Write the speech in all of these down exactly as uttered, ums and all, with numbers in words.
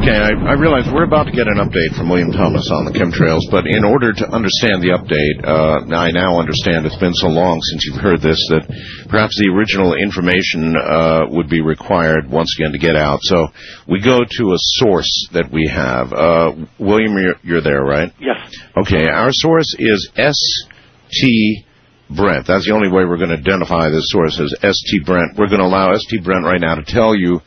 Okay, I, I realize we're about to get an update from William Thomas on the chemtrails, but in order to understand the update, uh, I now understand it's been so long since you've heard this that perhaps the original information uh, would be required once again to get out. So we go to a source that we have. Uh, William, you're, you're there, right? Yes. Okay, our source is S T Brent. That's the only way we're going to identify this source as S T Brent. We're going to allow S T Brent right now to tell you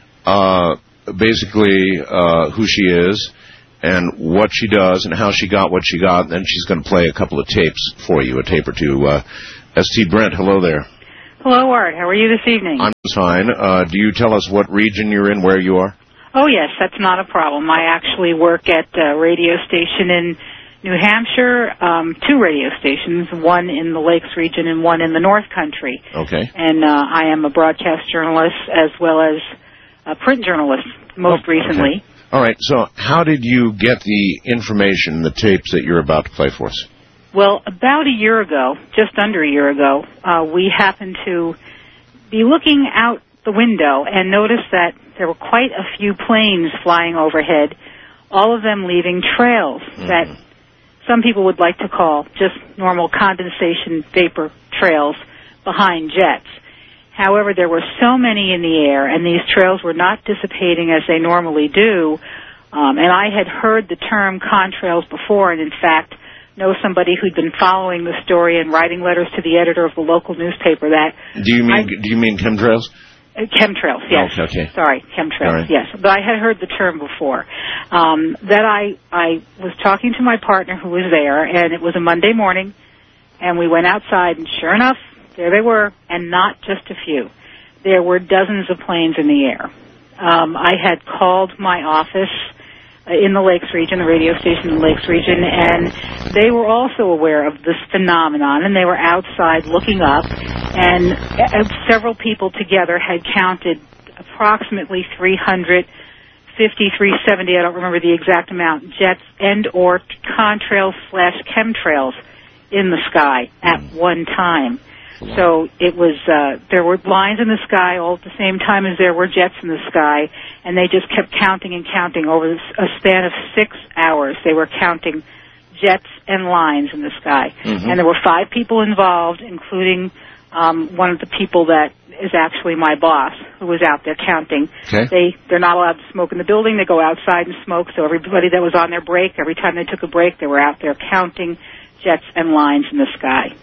uh, basically uh, who she is and what she does and how she got what she got, and then she's going to play a couple of tapes for you, a tape or two. Uh, S T Brent, hello there. Hello, Art. How are you this evening? I'm fine. Uh, do you tell us what region you're in, where you are? Oh, yes, that's not a problem. I actually work at a radio station in New Hampshire, um, two radio stations, one in the Lakes region and one in the North Country. Okay. And uh, I am a broadcast journalist as well as a print journalist most oh, recently. Okay. All right, so how did you get the information, the tapes that you're about to play for us? Well, about a year ago, just under a year ago, uh, we happened to be looking out the window and noticed that there were quite a few planes flying overhead, all of them leaving trails mm-hmm. that some people would like to call just normal condensation vapor trails behind jets. However, there were so many in the air, and these trails were not dissipating as they normally do. Um, and I had heard the term contrails before, and in fact, know somebody who'd been following the story and writing letters to the editor of the local newspaper. That do you mean? I, do you mean chemtrails? Uh, chemtrails, yes. Oh, okay. Sorry, chemtrails, right. yes. But I had heard the term before. Um, that I I was talking to my partner who was there, and it was a Monday morning, and we went outside, and sure enough, there they were, and not just a few. There were dozens of planes in the air. Um, I had called my office in the Lakes region, the radio station in the Lakes region, and they were also aware of this phenomenon, and they were outside looking up, and several people together had counted approximately three hundred fifty, three seventy, I don't remember the exact amount, jets and or contrails slash chemtrails in the sky at one time. So it was, uh, there were lines in the sky all at the same time as there were jets in the sky, and they just kept counting and counting over a span of six hours. They were counting jets and lines in the sky. Mm-hmm. And there were five people involved, including um, one of the people that is actually my boss, who was out there counting. Okay. They, they're not allowed to smoke in the building. They go outside and smoke, so everybody that was on their break, every time they took a break, they were out there counting jets and lines in the sky.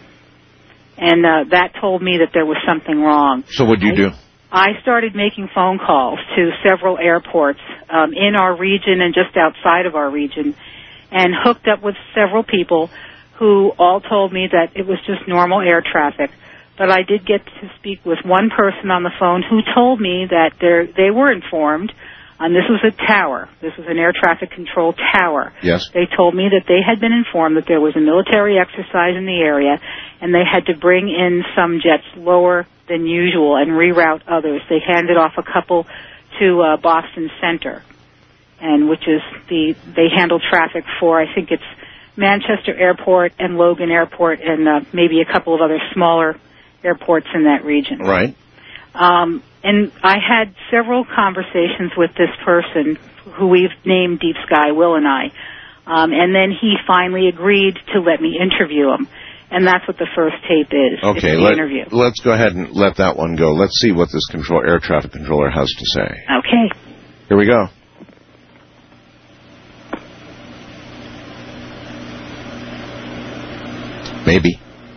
And uh, that told me that there was something wrong. So what did you do? I started making phone calls to several airports um, in our region and just outside of our region, and hooked up with several people who all told me that it was just normal air traffic. But I did get to speak with one person on the phone who told me that they were informed, and this was a tower. This was an air traffic control tower. Yes. They told me that they had been informed that there was a military exercise in the area, and they had to bring in some jets lower than usual and reroute others. They handed off a couple to uh, Boston Center, and which is the they handle traffic for, I think it's Manchester Airport and Logan Airport and uh, maybe a couple of other smaller airports in that region. Right. Um, and I had several conversations with this person who we've named Deep Sky, Will and I, um, and then he finally agreed to let me interview him. And that's what the first tape is. Okay, it's the let, interview. Let's go ahead and let that one go. Let's see what this control air traffic controller has to say. Okay. Here we go. Maybe.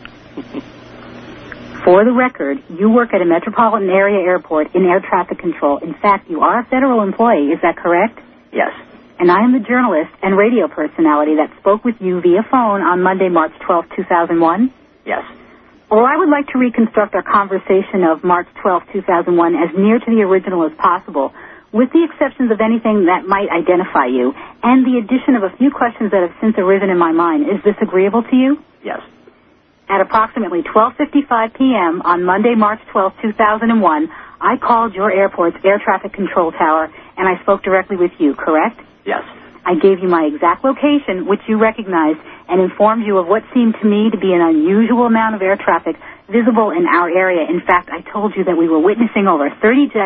For the record, you work at a metropolitan area airport in air traffic control. In fact, you are a federal employee. Is that correct? Yes. And I am the journalist and radio personality that spoke with you via phone on Monday, March twelfth, two thousand one? Yes. Well, I would like to reconstruct our conversation of March twelfth, two thousand one as near to the original as possible, with the exceptions of anything that might identify you, and the addition of a few questions that have since arisen in my mind. Is this agreeable to you? Yes. At approximately twelve fifty-five p.m. on Monday, March twelfth, two thousand one, I called your airport's air traffic control tower, and I spoke directly with you, correct? Yes. I gave you my exact location, which you recognized, and informed you of what seemed to me to be an unusual amount of air traffic visible in our area. In fact, I told you that we were witnessing over thirty jets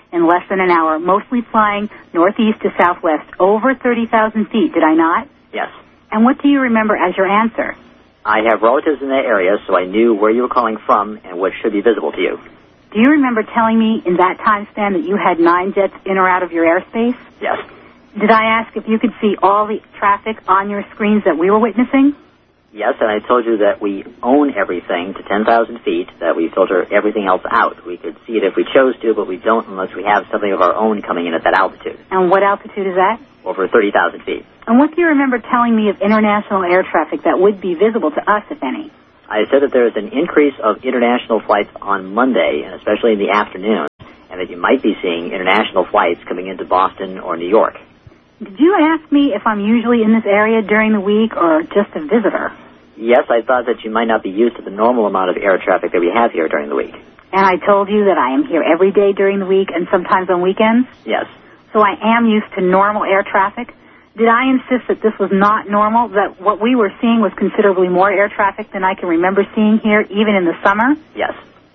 in less than an hour, mostly flying northeast to southwest, over thirty thousand feet, did I not? Yes. And what do you remember as your answer? I have relatives in that area, so I knew where you were calling from and what should be visible to you. Do you remember telling me in that time span that you had nine jets in or out of your airspace? Yes. Did I ask if you could see all the traffic on your screens that we were witnessing? Yes, and I told you that we own everything to ten thousand feet, that we filter everything else out. We could see it if we chose to, but we don't unless we have something of our own coming in at that altitude. And what altitude is that? Over thirty thousand feet. And what do you remember telling me of international air traffic that would be visible to us, if any? I said that there is an increase of international flights on Monday, and especially in the afternoon, and that you might be seeing international flights coming into Boston or New York. Did you ask me if I'm usually in this area during the week or just a visitor? Yes, I thought that you might not be used to the normal amount of air traffic that we have here during the week. And I told you that I am here every day during the week and sometimes on weekends? Yes. So I am used to normal air traffic. Did I insist that this was not normal, that what we were seeing was considerably more air traffic than I can remember seeing here, even in the summer? Yes.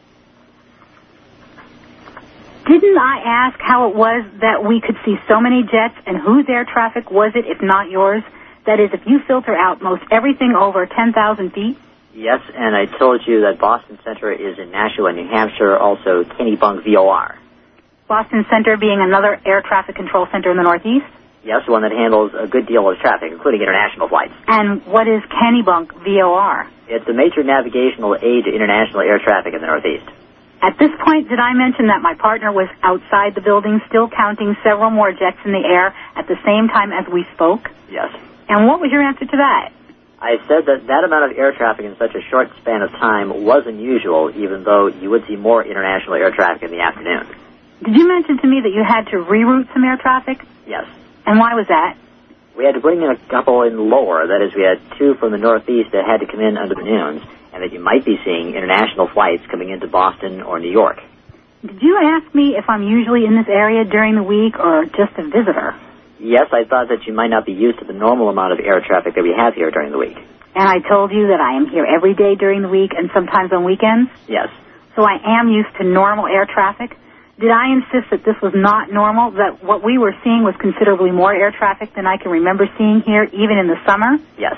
Didn't I ask how it was that we could see so many jets, and whose air traffic was it, if not yours? That is, if you filter out most everything over ten thousand feet? Yes, and I told you that Boston Center is in Nashua, New Hampshire, also Kennebunk V O R. Boston Center being another air traffic control center in the Northeast? Yes, one that handles a good deal of traffic, including international flights. And what is Kennebunk V O R? It's a major navigational aid to international air traffic in the Northeast. At this point, did I mention that my partner was outside the building, still counting several more jets in the air at the same time as we spoke? Yes. And what was your answer to that? I said that that amount of air traffic in such a short span of time was unusual, even though you would see more international air traffic in the afternoon. Did you mention to me that you had to reroute some air traffic? Yes. And why was that? We had to bring in a couple in lower. That is, we had two from the Northeast that had to come in under the noons, and that you might be seeing international flights coming into Boston or New York. Did you ask me if I'm usually in this area during the week or just a visitor? Yes, I thought that you might not be used to the normal amount of air traffic that we have here during the week. And I told you that I am here every day during the week and sometimes on weekends? Yes. So I am used to normal air traffic. Did I insist that this was not normal, that what we were seeing was considerably more air traffic than I can remember seeing here, even in the summer? Yes.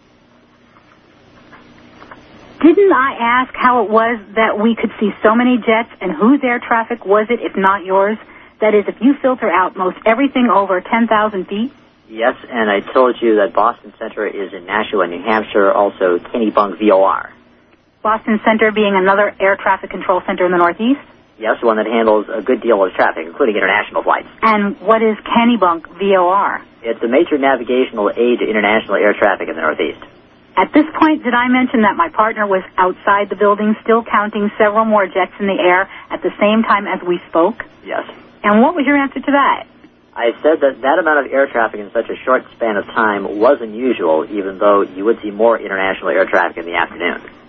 Didn't I ask how it was that we could see so many jets, and whose air traffic was it, if not yours? That is, if you filter out most everything over ten thousand feet? Yes, and I told you that Boston Center is in Nashua, New Hampshire, also Kennebunk V O R. Boston Center being another air traffic control center in the Northeast? Yes, one that handles a good deal of traffic, including international flights. And what is Kennebunk V O R? It's a major navigational aid to international air traffic in the Northeast. At this point, did I mention that my partner was outside the building, still counting several more jets in the air at the same time as we spoke? Yes. And what was your answer to that? I said that that amount of air traffic in such a short span of time was unusual, even though you would see more international air traffic in the afternoon.